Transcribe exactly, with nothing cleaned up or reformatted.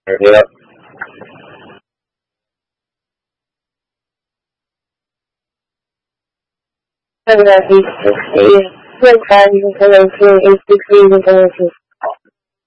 Yeah. Seven eight six eight. Like five, you can come in two eight six eight, you can come in two.